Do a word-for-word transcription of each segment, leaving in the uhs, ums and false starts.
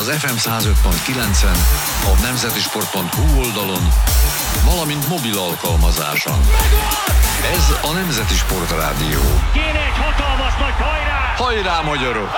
ef em száz öt pont kilencen, a nemzetisport pont hu oldalon, valamint mobil alkalmazáson. Ez a Nemzeti Sport Rádió. Kéne egy hatalmas nagy hajrá! Hajrá, magyarok!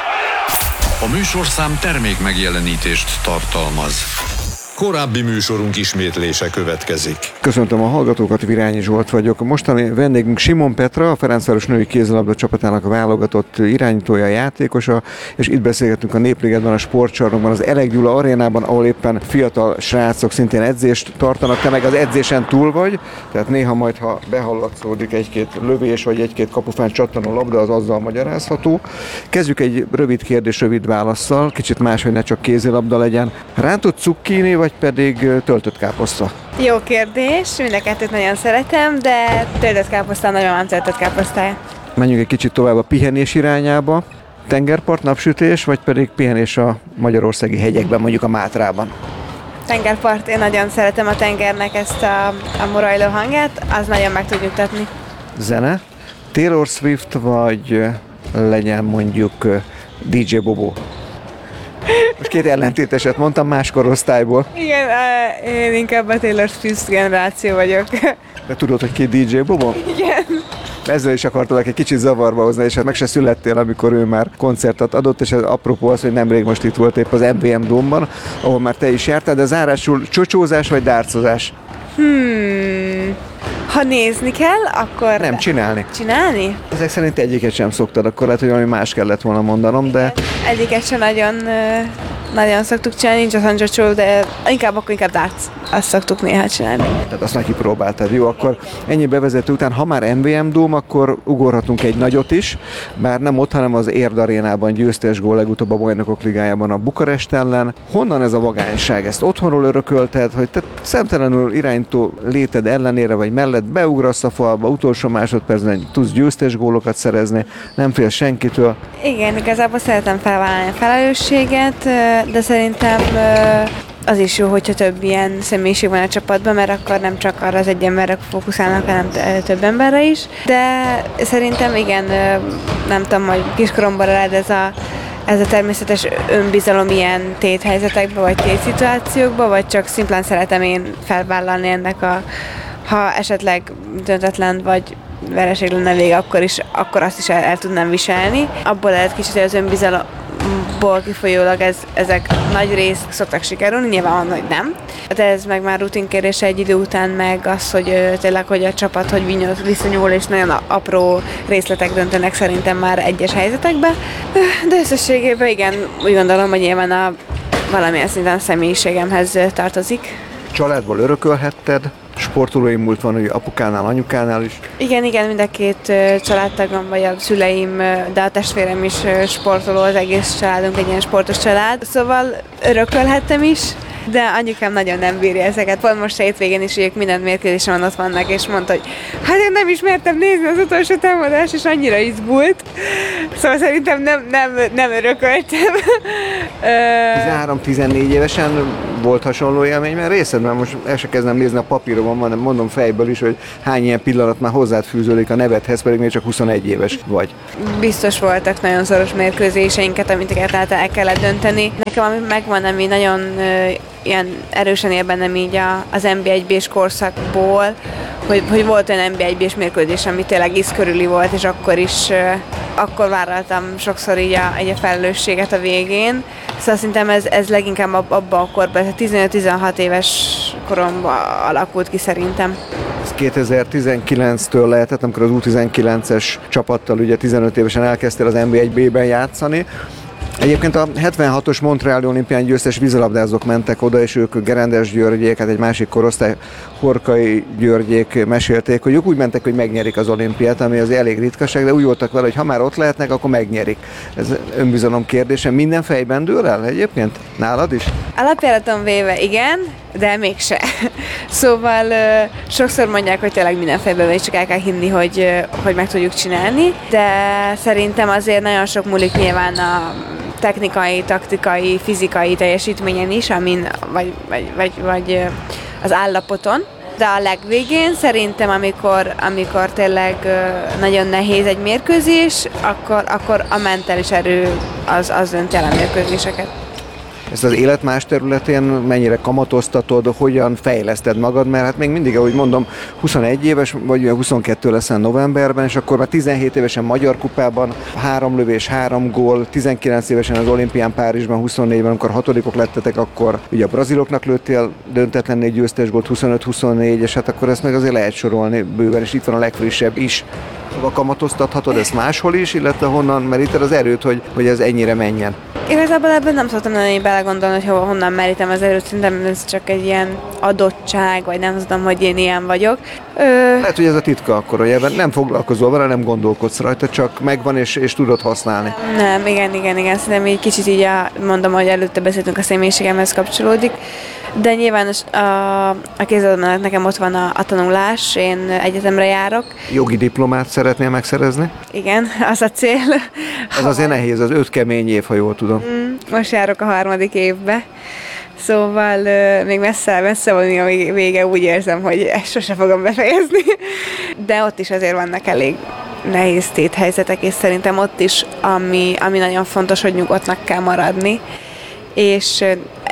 A műsorszám termék megjelenítést tartalmaz. Korábbi műsorunk ismétlése következik. Köszöntöm a hallgatókat, Virányi Zsolt vagyok. A mostani vendégünk Simon Petra, a Ferencváros női kézilabda csapatának a válogatott irányítója, játékosa, és itt beszélgetünk a Népligetben, a sportcsarnokban, az Elek Gyula arénában, ahol éppen fiatal srácok szintén edzést tartanak. Te meg az edzésen túl vagy, tehát néha majd, ha behallatszódik egy-két lövés, vagy egy-két kapufán csattanó labda, az azzal magyarázható. Kezdjük egy rövid kérdés, rövid válasszal, kicsit más, hogy ne csak kézilabda legyen. Rántott cukkini, vagy pedig töltött káposzta? Jó kérdés, mind a kettőt nagyon szeretem, de töltött káposzta, nagyon nem töltött káposztája. Menjünk egy kicsit tovább a pihenés irányába. Tengerpart, napsütés, vagy pedig pihenés a magyarországi hegyekben, mondjuk a Mátrában? Tengerpart, én nagyon szeretem a tengernek ezt a, a morajló hangját, az nagyon meg tud nyugtatni. Zene? Taylor Swift, vagy legyen mondjuk dé dzsé Bobo? Most két ellentéteset mondtam más korosztályból. Igen, én inkább a Taylor Swift generáció vagyok. De tudod, hogy ki dé dzsé Bobo? Igen. Ezzel is akartalak egy kicsit zavarba hozni, és hát meg se születtél, amikor ő már koncertet adott, és ez apropó az, hogy nemrég most itt volt épp az em vé em Dome-ban, ahol már te is jártál, de zárásul csocsózás vagy dárcozás? Hmm... Ha nézni kell, akkor... Nem, csinálni. Csinálni? Ezek szerint egyiket sem szoktad, akkor lehet, hogy valami más kellett volna mondanom, de... Egyiket sem nagyon, nagyon szoktuk csinálni, nincs az csocsó, de inkább akkor inkább darts. Azt szoktuk néha csinálni. Tehát azt neki próbáltad. Jó, akkor ennyi bevezető után, ha már em vé em Dome, akkor ugorhatunk egy nagyot is, bár nem ott, hanem az Érd arénában győztes gól legutóbb a Bajnokok Ligájában a Bukarest ellen. Honnan ez a vagányság? Ezt otthonról örökölted, hogy te szemtelenül irányító léted ellenére vagy mellett beugrasz a falba, utolsó másodpercben tudsz győztes gólokat szerezni, nem fél senkitől. Igen, igazából szeretem felvállalni a felelősséget, de szerintem az is jó, hogyha több ilyen személyiség van a csapatban, mert akkor nem csak arra az egy emberre fókuszálnak, hanem több emberre is. De szerintem igen, nem tudom, hogy kiskoromban rád ez a Ez a természetes önbizalom ilyen téthelyzetekben, vagy tétszituációkban, vagy csak szimplán szeretem én felvállalni ennek a, ha esetleg döntetlen vagy vereség lenne vége, akkor is, akkor azt is el, el tudnám viselni. Abból lehet kicsit, hogy az önbizalomból kifolyólag ez, ezek nagy rész szoktak sikerülni, nyilván van, hogy nem. De ez meg már rutinkérdése egy idő után, meg az, hogy tényleg, hogy a csapat hogy viszonyul, és nagyon apró részletek döntenek szerintem már egyes helyzetekben. De összességében igen, úgy gondolom, hogy nyilván a valamilyen szinten a személyiségemhez tartozik. Családból örökölhetted, sportolói múlt van, hogy apukánál, anyukánál is. Igen, igen, mind a két családtagom, vagy a szüleim, de a testvérem is sportoló, az egész családunk egy ilyen sportos család. Szóval örökölhettem is, de anyukám nagyon nem bírja ezeket. Pont most hétvégén is ők minden mérkőzésen ott vannak, és mondta, hogy hát én nem ismertem nézni az utolsó támadást, és annyira izgult. Szóval szerintem nem, nem, nem örököltem. tizenhárom-tizennégy évesen volt hasonló élmény, mert részed, mert most el se kezdem nézni a papíromon, hanem mondom fejből is, hogy hány ilyen pillanat már hozzád fűződik a nevedhez, pedig még csak huszonegy éves vagy. Biztos voltak nagyon szoros mérkőzéseinket, amit el kellett dönteni. Nekem ami megvan, ami nagyon ilyen erősen él bennem így a, az en bé egy bé-s korszakból, hogy, hogy volt olyan en bé egy bé-s mérkőzés, ami tényleg íz körüli volt, és akkor is akkor vállaltam sokszor így a, így a felelősséget a végén. Szóval szerintem ez, ez leginkább abban a korban, tizenöt-tizenhat éves koromban alakult ki szerintem. Ez kétezer-tizenkilenctől lehetett, amikor az U tizenkilences csapattal ugye tizenöt évesen elkezdtél az en bé egy bé-ben játszani. Egyébként a hetvenhatos Montreali olimpián győztes vízilabdázók mentek oda, és ők Gerendes Györgyék, hát egy másik korosztály, Horkai Györgyék mesélték, hogy ők úgy mentek, hogy megnyerik az olimpiát, ami az elég ritkaság, de úgy voltak vele, hogy ha már ott lehetnek, akkor megnyerik. Ez önbizalom kérdése. Minden fejben dől el egyébként? Nálad is? Alapjáraton véve igen, de mégse. Szóval sokszor mondják, hogy tényleg minden fejben és csak el kell hinni, hogy, hogy meg tudjuk csinálni, de szerintem azért nagyon sok múlik nyilván a technikai, taktikai, fizikai teljesítményen is, amin, vagy, vagy, vagy, vagy az állapoton. De a legvégén szerintem, amikor, amikor tényleg nagyon nehéz egy mérkőzés, akkor, akkor a mentális erő az, az dönti el a mérkőzéseket. Ezt az élet más területén mennyire kamatoztatod, hogyan fejleszted magad, mert hát még mindig, ahogy mondom, huszonegy éves, vagy huszonkettő leszel novemberben, és akkor már tizenhét évesen Magyar Kupában, három lövés, három gól, tizenkilenc évesen az olimpián Párizsban, huszonnégyben, amikor hatodikok lettetek, akkor ugye a braziloknak lőttél döntetlenné győztes gólt, huszonöt huszonnégy, és hát akkor ezt meg azért lehet sorolni bőven, és itt van a legfrissebb is. Szóval kamatoztathatod ezt máshol is, illetve honnan meríted az erőt, hogy, hogy ez ennyire menjen? Igazából ebben nem szoktam nagyon belegondolni, hogy hova, honnan merítem az erőt, szerintem ez csak egy ilyen adottság, vagy nem tudom, hogy én ilyen vagyok. Ö... Lehet, hogy ez a titka akkor, hogy ebben nem foglalkozol vele, nem gondolkodsz rajta, csak megvan és, és tudod használni. Nem, igen, igen, igen, szerintem így kicsit így a, mondom, hogy előtte beszéltünk, a személyiségemhez kapcsolódik. De nyilván a, a kézilabdában nekem ott van a, a tanulás, én egyetemre járok. Jogi diplomát szeretnél megszerezni? Igen, az a cél. Ez azért nehéz, az öt kemény év, ha jól tudom. Mm, most járok a harmadik évbe, szóval uh, még messze, messze van a vége, úgy érzem, hogy ezt sose fogom befejezni. De ott is azért vannak elég nehéz téthelyzetek, és szerintem ott is, ami, ami nagyon fontos, hogy nyugodtnak kell maradni, és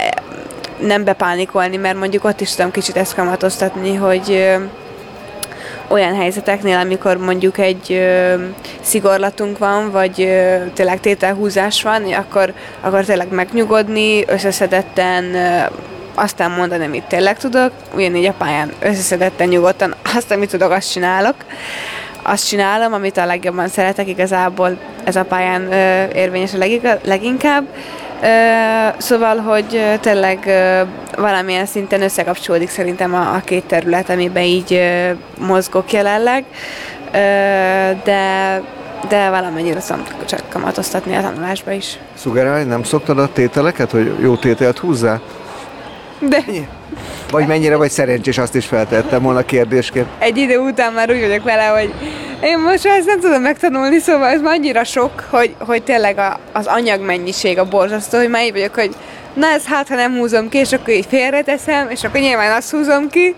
nem bepánikolni, mert mondjuk ott is tudom kicsit ezt kamatoztatni, hogy ö, olyan helyzeteknél, amikor mondjuk egy ö, szigorlatunk van, vagy ö, tényleg tételhúzás van, akkor, akkor tényleg megnyugodni, összeszedetten ö, aztán mondani, amit tényleg tudok, ugyanígy a pályán összeszedetten, nyugodtan azt, amit tudok, azt csinálok. Azt csinálom, amit a legjobban szeretek, igazából ez a pályán ö, érvényes a legig- leginkább. Uh, szóval, hogy uh, tényleg uh, valamilyen szinten összekapcsolódik szerintem a, a két terület, amiben így uh, mozgok jelenleg, uh, de, de valamennyire szoktam csak kamatoztatni a tanulásba is. Szugerálni nem szoktad a tételeket, hogy jó tételt húzzál? De Vagy mennyire vagy szerencsés, azt is feltettem volna kérdésként. egy idő után már úgy vagyok vele, hogy én most ezt nem tudom megtanulni, szóval ez már annyira sok, hogy, hogy tényleg a, az anyagmennyiség a borzasztó, hogy már így vagyok, hogy na ez hát, ha nem húzom ki, és akkor így félreteszem, és akkor nyilván azt húzom ki.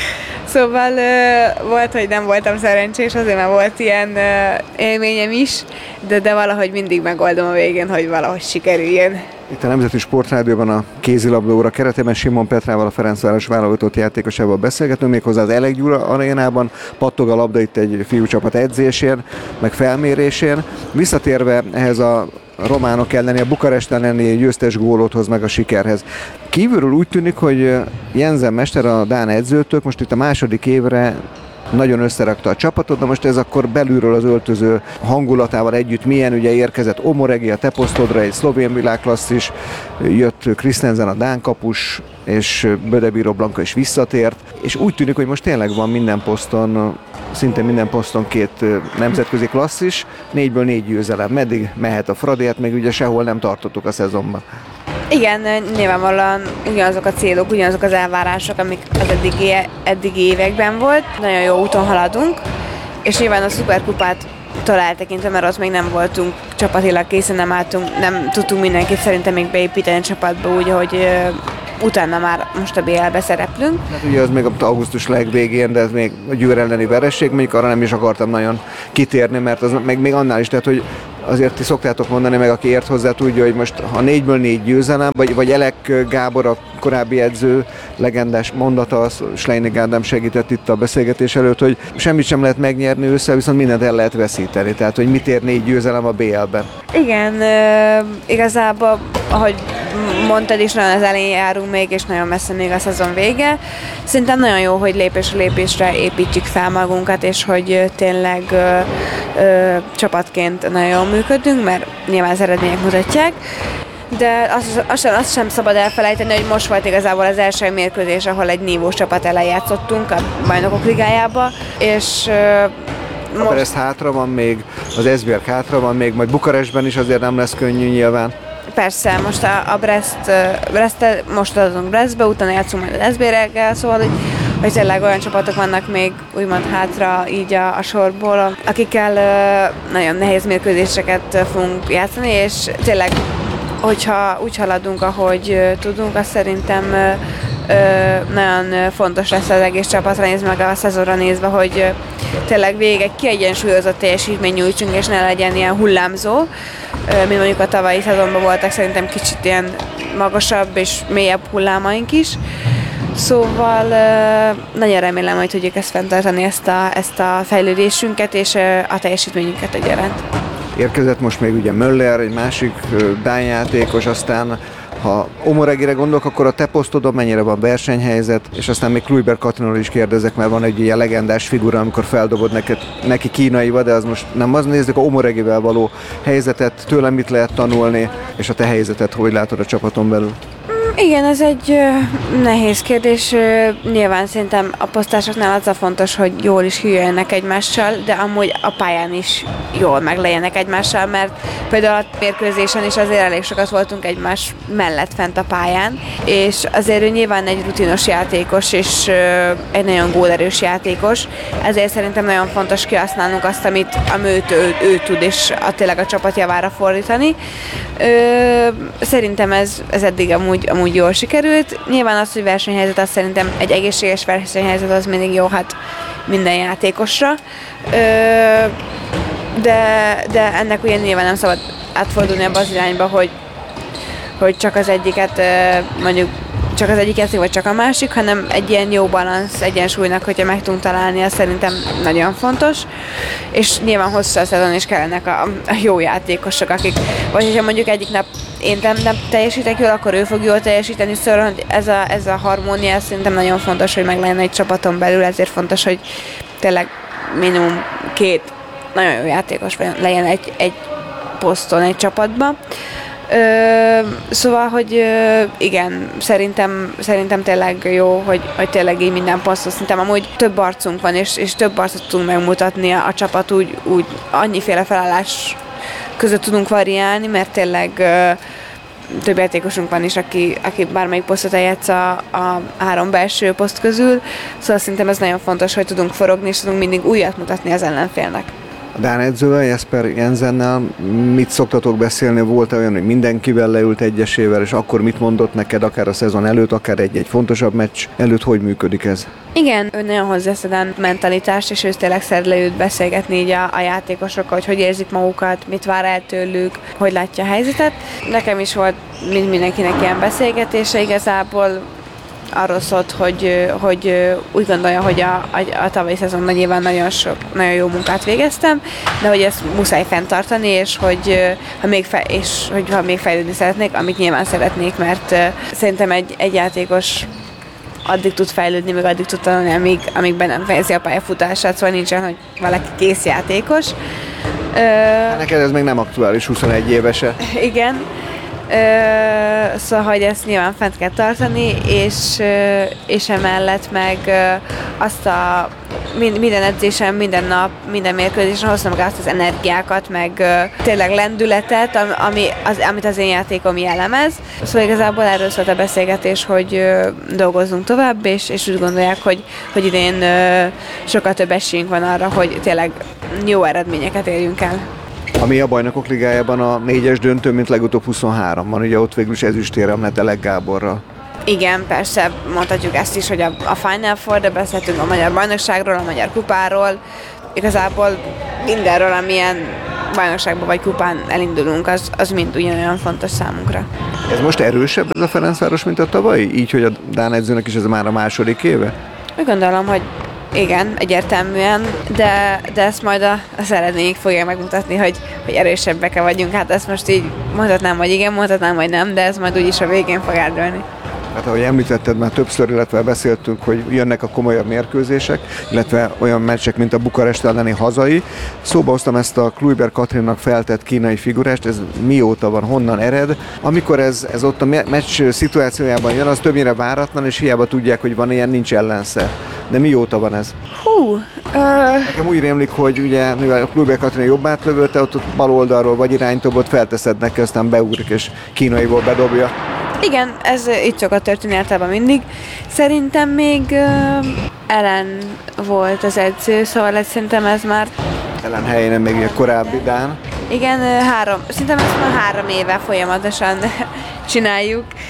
Szóval uh, volt, hogy nem voltam szerencsés, azért már volt ilyen uh, élményem is, de, de valahogy mindig megoldom a végén, hogy valahogy sikerüljön. Itt a Nemzeti Sportrádióban a kézilabda óra keretében Simon Petrával, a Ferencváros válogatott játékosával beszélgetünk, méghozzá az Elek Gyula arénában, pattog a labda itt egy fiúcsapat edzésén, meg felmérésén. Visszatérve ehhez a románok elleni, a Bukarest elleni győztes gólothoz, meg a sikerhez. Kívülről úgy tűnik, hogy Jensen mester, a dán edzőtök most itt a második évre nagyon összerakta a csapatot, de most ez akkor belülről az öltöző hangulatával együtt milyen, ugye érkezett Omoregi a te posztodra, egy szlovén világklasszis, jött Christensen a dán kapus, és Bödebíró Blanka is visszatért, és úgy tűnik, hogy most tényleg van minden poszton, szinte minden poszton két nemzetközi klasszis, négyből négy győzelem. Meddig mehet a Fradi, hát még ugye sehol nem tartottuk a szezonban. Igen, nyilvánvalóan ugyanazok a célok, ugyanazok az elvárások, amik az eddigi, eddigi években volt. Nagyon jó úton haladunk, és nyilván a szuperkupát eltekintve, mert ott még nem voltunk csapatilag készen, nem álltunk, nem tudtunk mindenkit szerintem még beépíteni a csapatba úgy, hogy uh, utána már most a bé el-be szereplünk. Hát ugye az még augusztus legvégén, de ez még a Győr elleni veresség, mondjuk arra nem is akartam nagyon kitérni, mert az meg még annál is, tehát hogy azért ti szoktátok mondani, meg aki ért hozzá tudja, hogy most ha négyből négy győzelem, vagy, vagy Elek Gábor, a korábbi edző legendás mondata, az Schleinig Ádám segített itt a beszélgetés előtt, hogy semmit sem lehet megnyerni össze, viszont mindent el lehet veszíteni. Tehát, hogy mit ér négy győzelem a bé el-ben. Igen, uh, igazából, ahogy mondtad is, nagyon az elején járunk még, és nagyon messze még a szezon vége. Szerintem nagyon jó, hogy lépésről lépésre építjük fel magunkat, és hogy tényleg ö, ö, csapatként nagyon jól működünk, mert nyilván az eredmények mutatják. De azt, azt, sem, azt sem szabad elfelejteni, hogy most volt igazából az első mérkőzés, ahol egy nívós csapat ellen játszottunk a Bajnokok Ligájába, és ö, most... A Brest hátra van még, az Esbjerg hátra van még, majd Bukarestben is azért nem lesz könnyű nyilván. Persze, most a, a Brest, Brest, most adunk Brestbe, utána játszunk majd az Esbjerggel, szóval, hogy, hogy tényleg olyan csapatok vannak még úgymond hátra így a, a sorból, akikkel uh, nagyon nehéz mérkőzéseket fogunk játszani, és tényleg, hogyha úgy haladunk, ahogy uh, tudunk, azt szerintem uh, ö, nagyon fontos lesz az egész csapatra nézve, meg a szezonra nézve, hogy ö, tényleg végig egy kiegyensúlyozott teljesítmény nyújtsunk, és ne legyen ilyen hullámzó, ö, mint mondjuk a tavalyi szezonban voltak szerintem kicsit ilyen magasabb és mélyebb hullámaink is. Szóval ö, nagyon remélem, hogy tudjuk ezt fenntartani, ezt a, ezt a fejlődésünket és ö, a teljesítményünket egyaránt. Érkezett most még ugye Möller, egy másik dán játékos, aztán ha Omoregire gondolok, akkor a te posztodon mennyire van versenyhelyzet, és aztán még Kluivert Katrinról is kérdezek, mert van egy ilyen legendás figura, amikor feldobod neked, neki kínaiba, de az most nem az. Nézzük a Omoregivel való helyzetet, tőlem mit lehet tanulni, és a te helyzetet hogy látod a csapaton belül? Igen, ez egy ö, nehéz kérdés. Ö, nyilván szerintem a posztásoknál az a fontos, hogy jól is hűljenek egymással, de amúgy a pályán is jól meglegyenek egymással, mert például a mérkőzésen is azért elég sokat voltunk egymás mellett fent a pályán, és azért ő nyilván egy rutinos játékos, és ö, egy nagyon gólerős játékos, ezért szerintem nagyon fontos kihasználnunk azt, amit, amit ő, ő tud, és a, tényleg a csapat javára fordítani. Ö, szerintem ez, ez eddig amúgy, amúgy jól sikerült. Nyilván az, hogy versenyhelyzet, az szerintem egy egészséges versenyhelyzet az mindig jó, hát minden játékosra. Ö, de, de ennek ugye nyilván nem szabad átfordulni abba az irányba, hogy, hogy csak az egyiket mondjuk csak az egyik játék, vagy csak a másik, hanem egy ilyen jó balansz egyensúlynak, hogyha meg tudunk találni, az szerintem nagyon fontos. És nyilván hosszú a szezon is kellenek a, a jó játékosok, akik, vagy hogyha mondjuk egyik nap én nem, nem teljesítek jól, akkor ő fog jól teljesíteni, szóval ez a, ez a harmónia szerintem nagyon fontos, hogy meg legyen egy csapaton belül, ezért fontos, hogy tényleg minimum két nagyon jó játékos legyen egy, egy poszton, egy csapatban. Ö, szóval, hogy ö, igen, szerintem, szerintem tényleg jó, hogy, hogy tényleg így minden poszton, szerintem amúgy több arcunk van, és, és több arcot tudunk megmutatni a, a csapat, úgy, úgy annyiféle felállás között tudunk variálni, mert tényleg ö, több játékosunk van is, aki, aki bármelyik posztot eljátsz a, a három belső poszt közül, szóval szerintem ez nagyon fontos, hogy tudunk forogni, és tudunk mindig újat mutatni az ellenfélnek. A dán edzővel, Jesper Jensennel mit szoktatok beszélni? Volt olyan, hogy mindenkivel leült egyesével, és akkor mit mondott neked, akár a szezon előtt, akár egy-egy fontosabb meccs előtt, hogy működik ez? Igen, ő nagyon hozzászedan mentalitást, és ő tényleg szeret leült beszélgetni így a, a játékosokkal, hogy hogy érzik magukat, mit vár el tőlük, hogy látja a helyzetet. Nekem is volt mind mindenkinek ilyen beszélgetése, igazából arról szólt, hogy, hogy úgy gondolja, hogy a, a, a tavalyi szezonban nyilván nagyon, sok, nagyon jó munkát végeztem, de hogy ezt muszáj fenntartani, és hogy ha még, fe, és, hogy, ha még fejlődni szeretnék, amit nyilván szeretnék, mert szerintem egy, egy játékos addig tud fejlődni, meg addig tud tanulni, amíg, amíg be nem fejezi a pályafutását, szóval nincsen, hogy valaki kész játékos. Neked ez még nem aktuális, huszonegy évese. Igen. Uh, szóval, hogy ezt nyilván fent kell tartani, és, uh, és emellett meg uh, azt a mind, minden edzésen, minden nap, minden mérkőzésen hoztam meg azt az energiákat, meg uh, tényleg lendületet, ami, az, amit az én játékom jellemez. Szóval igazából erről szólt a beszélgetés, hogy uh, dolgozzunk tovább, és, és úgy gondolják, hogy, hogy idén uh, sokkal több esélyünk van arra, hogy tényleg jó eredményeket érjünk el. Ami a Bajnokok Ligájában a négyes döntő, mint legutóbb huszonháromban, ugye ott végül is ezüstérem lett Elek Gáborral. Igen, persze mondhatjuk ezt is, hogy a, a Final Four, de beszéltünk a Magyar Bajnokságról, a Magyar Kupáról, igazából mindenről, amilyen bajnokságban vagy kupán elindulunk, az, az mind ugyanolyan fontos számunkra. Ez most erősebb ez a Ferencváros, mint a tavalyi? Így, hogy a dán edzőnek is ez már a második éve? Úgy gondolom, hogy igen, egyértelműen, de, de ezt majd a, az eredmények fogja megmutatni, hogy, hogy erősebbek-e vagyunk. Hát ezt most így mondhatnám, hogy igen, mondhatnám, hogy nem, de ez majd úgyis a végén fog eldőlni. Hát ahogy említetted már többször, illetve beszéltünk, hogy jönnek a komolyabb mérkőzések, illetve olyan meccsek, mint a Bukarest elleni hazai. Szóba hoztam ezt a Kluivert Katrinnak feltett kínai figurást, ez mióta van, honnan ered. Amikor ez, ez ott a meccs szituációjában jön, az többnyire váratlan, és hiába tudják, hogy van ilyen, nincs ellenszer. De mióta van ez? Hú! Uh... Nekem úgy rémlik, hogy ugye, mivel a Kluivert Katrin jobb átlövőte, ott, ott bal oldalról vagy iránytobot felteszed neki, aztán beugrik és kínaiból bedobja. Igen, ez itt szokott történni általában mindig. Szerintem még uh, Ellen volt az edző, szóval ez, szerintem ez már... Ellen helyén még egy korábbi dán. Igen, három, szerintem ezt már három éve folyamatosan csináljuk.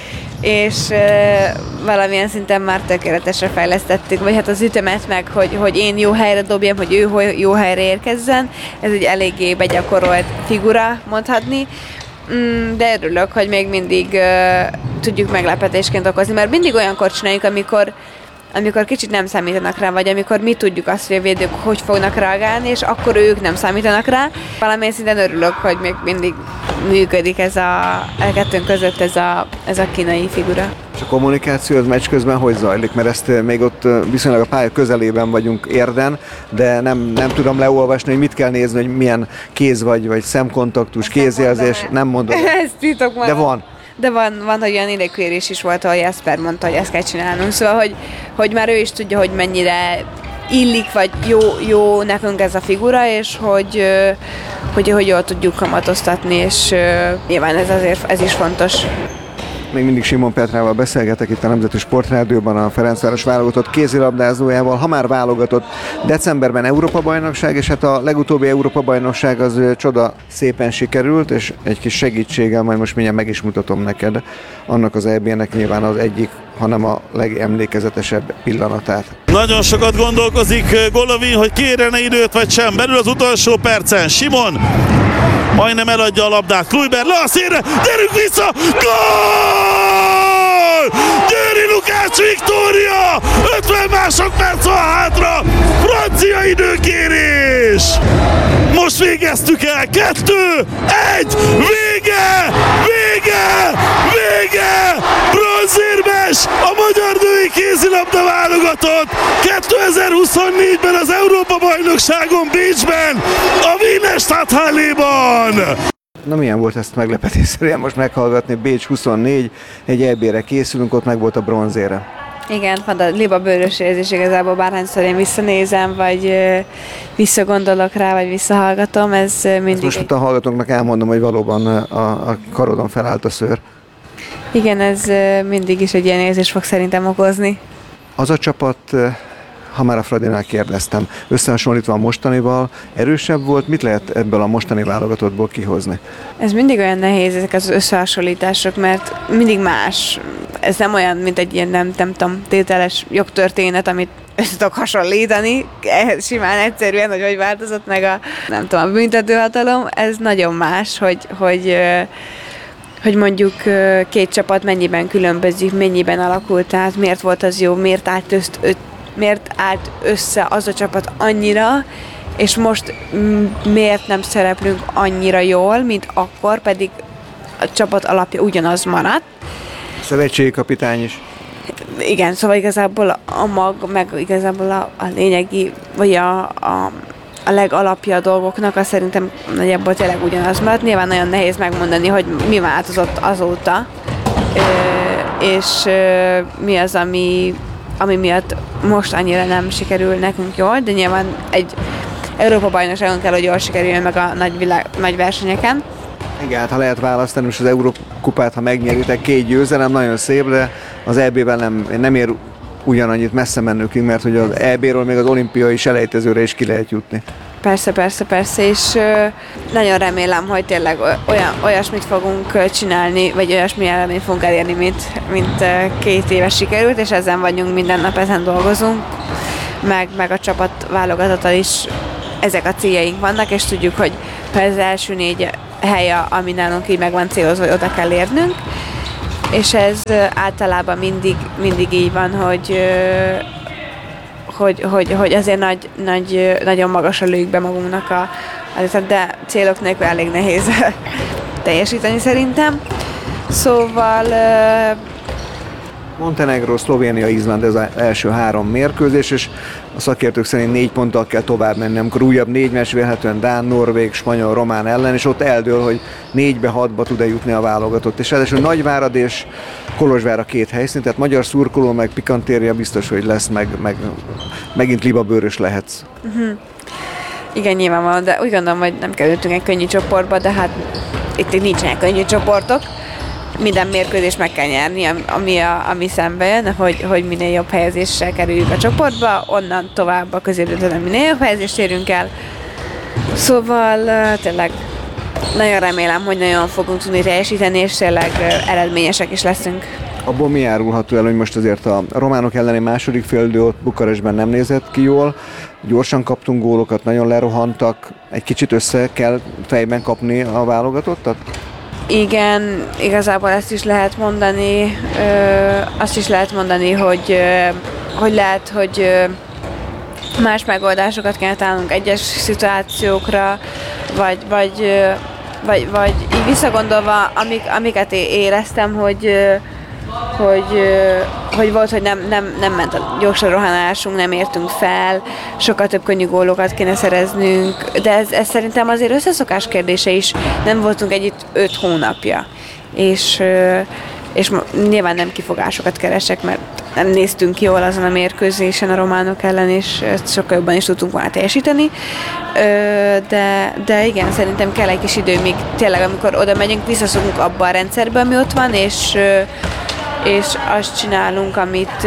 és uh, valamilyen szinten már tökéletesre fejlesztettük, vagy hát az ütemet meg, hogy, hogy én jó helyre dobjam, hogy ő jó helyre érkezzen. Ez egy eléggé begyakorolt figura, mondhatni. Mm, de örülök, hogy még mindig uh, tudjuk meglepetésként okozni, mert mindig olyankor csináljuk, amikor amikor kicsit nem számítanak rá, vagy amikor mi tudjuk azt, hogy a védők hogy fognak reagálni, és akkor ők nem számítanak rá. Valamilyen szinten örülök, hogy még mindig működik ez a, a kettőnk között ez a, ez a kínai figura. És a kommunikáció az meccs közben hogy zajlik? Mert ezt még ott viszonylag a pálya közelében vagyunk Érden, de nem, nem tudom leolvasni, hogy mit kell nézni, hogy milyen kéz vagy, vagy szemkontaktus, kézjelzés, nem mondom. Ez titok már. De van. De van, van, hogy olyan idegkérés is volt, ahol Jasper mondta, hogy ezt kell csinálnunk. Szóval, hogy, hogy már ő is tudja, hogy mennyire illik, vagy jó, jó nekünk ez a figura, és hogy, hogy, hogy jól tudjuk kamatoztatni, és nyilván ez azért ez is fontos. Még mindig Simon Petrával beszélgetek itt a Nemzeti Sportrádióban, a Ferencváros válogatott kézilabdázójával. Ha már válogatott, decemberben Európa-bajnokság, és hát a legutóbbi Európa-bajnokság az csoda szépen sikerült, és egy kis segítséggel majd most mindjárt meg is mutatom neked annak az é bé-nek nyilván az egyik, hanem a legemlékezetesebb pillanatát. Nagyon sokat gondolkozik Golovin, hogy kérene időt vagy sem. Belül az utolsó percen Simon majdnem eladja a labdát. Kluiber le a szélre, gyerünk vissza! Gól! Győri Lukács Viktória! ötven másodperc van hátra! Francia időkérés! Most végeztük el! Kettő! Egy! Vége! Vége! Vége! Bronzérmes! A magyar női kézilabda válogatott! kétezer-huszonnégyben az Európa-bajnokságon Bécsben! A Wiener Stadthalléban! Na milyen volt ezt meglepetésszerűen most meghallgatni? Bécs huszonnégy, egy é bé-re készülünk, ott meg volt a bronzére. Igen, van a liba bőrös érzés igazából, bárhányszor én visszanézem, vagy ö, visszagondolok rá, vagy visszahallgatom, ez mindig... Ezt most egy... a hallgatóknak elmondom, hogy valóban a, a karodon felállt a szőr. Igen, ez ö, mindig is egy ilyen érzés fog szerintem okozni. Az a csapat, ha már a Fradinál kérdeztem, összehasonlítva a mostanival, erősebb volt, mit lehet ebből a mostani válogatottból kihozni? Ez mindig olyan nehéz, ezek az összehasonlítások, mert mindig más. Ez nem olyan, mint egy ilyen, nem, nem tudom, tételes jogtörténet, amit össze tudok hasonlítani, ehhez simán egyszerűen, hogy hogy változott meg a, nem tudom, a büntetőhatalom. Ez nagyon más, hogy, hogy, hogy mondjuk két csapat mennyiben különbözik, mennyiben alakult, tehát miért volt az jó, miért állt, öszt, miért állt össze az a csapat annyira, és most miért nem szereplünk annyira jól, mint akkor, pedig a csapat alapja ugyanaz maradt. Szövetségi kapitány is. Igen, szóval igazából a mag, meg igazából a, a lényegi, vagy a, a, a legalapja a dolgoknak, az szerintem nagyjából tényleg ugyanaz maradt. Nyilván nagyon nehéz megmondani, hogy mi változott azóta, és mi az, ami, ami miatt most annyira nem sikerül nekünk jól, de nyilván egy Európa-bajnokságon kell, hogy jól sikerüljön meg a nagy, világ, nagy versenyeken. Igen, hát ha lehet választani, most az Európa-kupát, ha megnyeritek, két győzelem, nagyon szép, de az é bé-vel nem, nem ér ugyanannyit messze mennünk, mert hogy az é bé-ről még az olimpiai selejtezőre is ki lehet jutni. Persze, persze, persze, és ö, nagyon remélem, hogy tényleg olyan, olyasmit fogunk csinálni, vagy olyasmi eredményt fogunk elérni, mint, mint ö, két éves sikerült, és ezen vagyunk, minden nap ezen dolgozunk, meg, meg a csapat válogatottal is ezek a céljaink vannak, és tudjuk, hogy az első négy hely, ami nálunk így meg van célozva, hogy oda kell érnünk, és ez általában mindig, mindig így van, hogy, hogy, hogy, hogy azért nagy, nagy, nagyon magasra lőjük be magunknak, a, de célok nélkül elég nehéz teljesíteni szerintem. Szóval... Montenegro, Szlovénia, Izland ez az első három mérkőzés, és a szakértők szerint négy ponttal kell tovább menni, amikor újabb négy meccs vélhetően Dán, Norvég, Spanyol, Román ellen, és ott eldől, hogy négybe, hatba tud-e jutni a válogatott. És ráadásul Nagyvárad és Kolozsvár a két helyszín, tehát magyar szurkoló, meg pikantéria biztos, hogy lesz, meg, meg megint libabőrös lehetsz. Uh-huh. Igen, nyilvánvalóan, de úgy gondolom, hogy nem kerültünk egy könnyű csoportba, de hát itt nincsenek könnyű csoportok. Minden mérkőzést meg kell nyerni, ami, a, ami szembe jön, hogy, hogy minél jobb helyezéssel kerüljük a csoportba, onnan tovább a középdöntőben minél jobb helyezést érünk el. Szóval tényleg nagyon remélem, hogy nagyon fogunk tudni teljesíteni, és tényleg eredményesek is leszünk. Abból mi árulható el, hogy most azért a románok elleni második félidő ott Bukarestben nem nézett ki jól, gyorsan kaptunk gólokat, nagyon lerohantak, egy kicsit össze kell fejben kapni a válogatottat? Igen, igazából ezt is lehet mondani, ö, azt is lehet mondani, hogy, ö, hogy lehet, hogy ö, más megoldásokat kell találnunk egyes szituációkra, vagy, vagy, ö, vagy, vagy így visszagondolva, amik, amiket éreztem, hogy, ö, hogy, ö, hogy volt, hogy nem, nem, nem ment a gyorsan rohanásunk, nem értünk fel, sokkal több könnyű gólokat kéne szereznünk, de ez, ez szerintem azért összeszokás kérdése is, nem voltunk együtt öt hónapja, és, ö, és nyilván nem kifogásokat keresek, mert nem néztünk jól azon a mérkőzésen a románok ellen, és ezt sokkal jobban is tudtunk volna teljesíteni. De, de igen, szerintem kell egy kis idő, míg tényleg, amikor oda megyünk, visszaszokunk abba a rendszerbe, ami ott van, és, és azt csinálunk, amit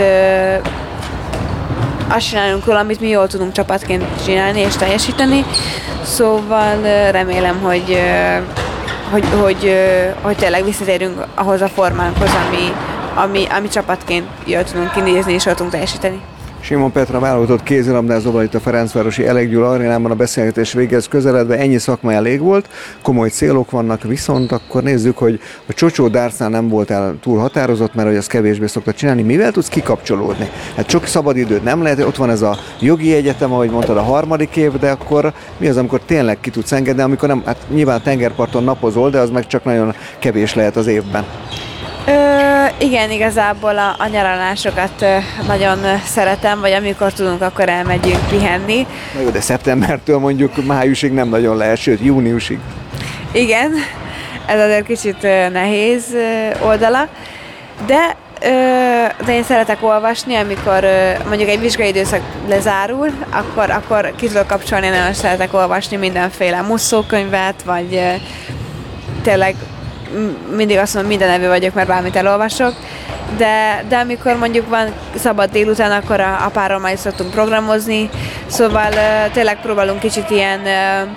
azt csinálunk róla, amit mi jól tudunk csapatként csinálni és teljesíteni. Szóval remélem, hogy Hogy, hogy, hogy tényleg visszatérünk ahhoz a formánkhoz, ami, ami, ami csapatként jól tudunk kinézni és jól tudunk teljesíteni. Simon Petra válogatott kézilabdázóval itt a Ferencvárosi Elek Gyula arénában a beszélgetés végez közeledve, ennyi szakmai elég volt, komoly célok vannak, viszont akkor nézzük, hogy a Csocsó Dárcnál nem voltál túl határozott, mert hogy azt kevésbé szokta csinálni. Mivel tudsz kikapcsolódni? Hát sok szabadidőd nem lehet, ott van ez a jogi egyetem, ahogy mondtad, a harmadik év, de akkor mi az, amikor tényleg ki tudsz engedni, amikor nem, hát nyilván tengerparton napozol, de az meg csak nagyon kevés lehet az évben. Ö, igen, igazából a, a nyaralásokat ö, nagyon szeretem, vagy amikor tudunk, akkor elmegyünk pihenni. Na jó, de szeptembertől mondjuk májusig nem nagyon lehet, sőt júniusig. Igen, ez azért kicsit ö, nehéz ö, oldala, de, ö, de én szeretek olvasni, amikor ö, mondjuk egy vizsgai időszak lezárul, akkor, akkor ki tudok kapcsolni, nagyon szeretek olvasni mindenféle musszókönyvet, vagy ö, tényleg mindig azt mondom, minden evő vagyok, mert bármit elolvasok, de, de amikor mondjuk van szabad délután, akkor a, a párommal is szoktunk programozni, szóval uh, tényleg próbálunk kicsit ilyen uh,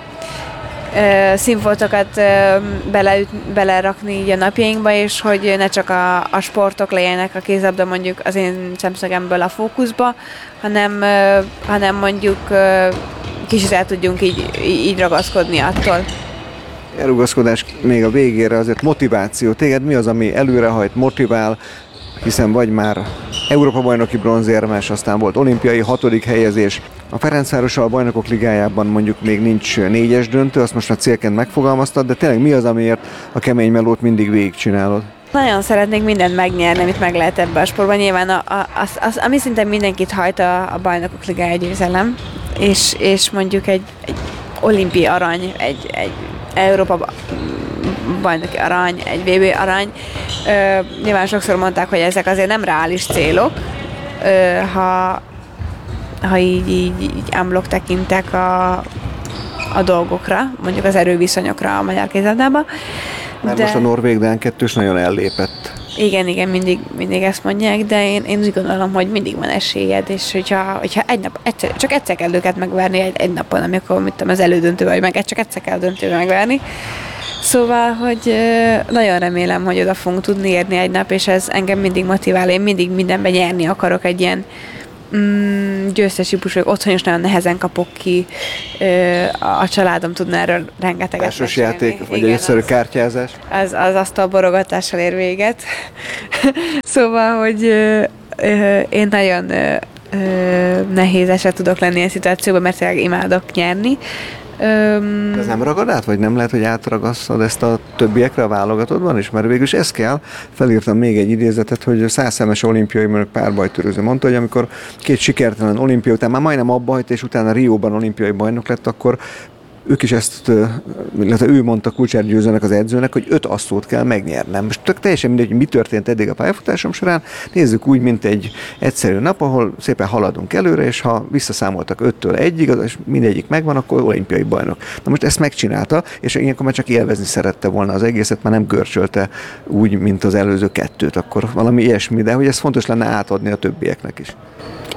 uh, színfoltokat uh, bele, belerakni így a napjainkba, és hogy ne csak a, a sportok legyenek a kézlabda mondjuk az én szemszögemből a fókuszba, hanem, uh, hanem mondjuk uh, kicsit el tudjunk így, így ragaszkodni attól. Elrugaszkodás még a végére, azért motiváció. Téged mi az, ami előrehajt, motivál, hiszen vagy már Európa-bajnoki bronzérmes, aztán volt olimpiai hatodik helyezés. A Ferencvárossal a Bajnokok Ligájában mondjuk még nincs négyes döntő, azt most a célként megfogalmaztad, de tényleg mi az, amiért a kemény melót mindig végigcsinálod? Nagyon szeretnék mindent megnyerni, amit meg lehet ebben a sportban. Nyilván a, a, az, az, ami szinte mindenkit hajt a, a Bajnokok Ligája győzelem, és, és mondjuk egy, egy olimpiai arany, egy, egy Európa bajnoki arany, egy vé bé arany. Ö, nyilván sokszor mondták, hogy ezek azért nem reális célok, ö, ha, ha így, így, így unblock tekintek a, a dolgokra, mondjuk az erőviszonyokra a magyar kézilabdában. Mert de... most a norvég dán kettős nagyon ellépett. Igen, igen, mindig, mindig ezt mondják, de én, én úgy gondolom, hogy mindig van esélyed, és hogyha, hogyha egy nap, egyszer, csak egyszer kell őket megverni egy, egy napon, amikor mit tudom, az elődöntő vagy meg, csak egyszer kell döntőbe megverni. Szóval, hogy nagyon remélem, hogy oda fogunk tudni érni egy nap, és ez engem mindig motivál, én mindig mindenben nyerni akarok, egy ilyen mm, győztes típus vagyok, otthon is nagyon nehezen kapok ki, a családom tudna erről rengeteget Társas mesélni. játék, vagy igen, egy egyszerű az, kártyázás? Az, az asztalborogatással ér véget. Szóval, hogy ö, ö, én nagyon ö, ö, nehéz eset tudok lenni ilyen szituációban, mert tényleg imádok nyerni. Öm... Ez nem ragad át, vagy nem lehet, hogy átragasszad ezt a többiekre a válogatottban is? Mert végülis ez kell. Felírtam még egy idézetet, hogy százszemes olimpiai mondjuk párbajtörőző mondta, hogy amikor két sikertelen olimpia után már majdnem abba hagyta, és utána Rióban olimpiai bajnok lett, akkor ők is ezt, illetve ő mondta Kulcsár Győzőnek, az edzőnek, hogy öt asszót kell megnyernem. Most tök teljesen mindegy, hogy mi történt eddig a pályafutásom során, nézzük úgy, mint egy egyszerű nap, ahol szépen haladunk előre, és ha visszaszámoltak öttől egyig, és mindegyik megvan, akkor olimpiai bajnok. Na most ezt megcsinálta, és ilyenkor már csak élvezni szerette volna az egészet, már nem görcsölte úgy, mint az előző kettőt, akkor valami ilyesmi, de hogy ez fontos lenne átadni a többieknek is.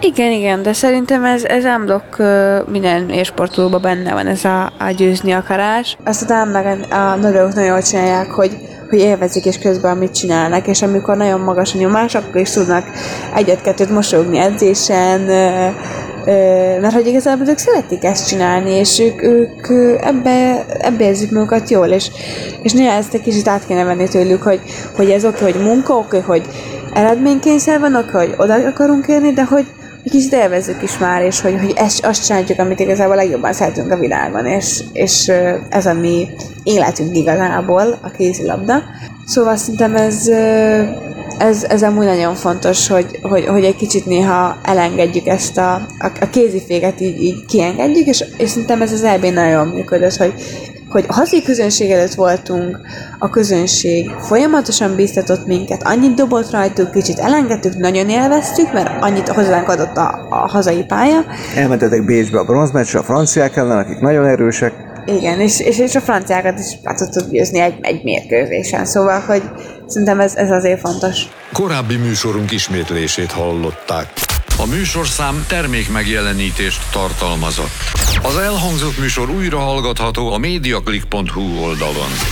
Igen, igen, de szerintem ez, ez unblock minden élsportolóban benne van, ez a, a győzni akarás. Azt a meg a nők nagyon jól csinálják, hogy, hogy élvezik és közben mit csinálnak, és amikor nagyon magas a nyomás, akkor is tudnak egyet-kettőt mosolyogni edzésen, mert hogy igazából ők szeretik ezt csinálni, és ők, ők ebbe, ebbe érzik magukat jól, és, és néha ezt egy kicsit át kéne venni tőlük, hogy, hogy ez oké, hogy munka, oké, hogy eredménykényszer van, oké, hogy oda akarunk érni, de hogy egy kicsit élvezzük is már, és hogy, hogy ezt, azt csináljuk, amit igazából legjobban szeretünk a világon, és, és ez a mi életünk igazából, a kézilabda. Szóval szerintem ez, ez, ez amúgy nagyon fontos, hogy, hogy, hogy egy kicsit néha elengedjük ezt a, a, a kéziféket, így, így kiengedjük, és, és szerintem ez az é bén nagyon jól működött, hogy hogy a hazai közönség előtt voltunk, a közönség folyamatosan bíztatott minket, annyit dobott rajtuk, kicsit elengedtük, nagyon élveztük, mert annyit hozzánk adott a, a hazai pálya. Elmentetek Bécsbe a bronzmeccsre, a franciák ellen, akik nagyon erősek. Igen, és, és, és a franciákat is át tudtuk győzni egy, egy mérkőzésen, szóval, hogy szerintem ez, ez azért fontos. Korábbi műsorunk ismétlését hallották. A műsorszám termék megjelenítést tartalmazott. Az elhangzott műsor újra hallgatható a mediaclick pont hu oldalon.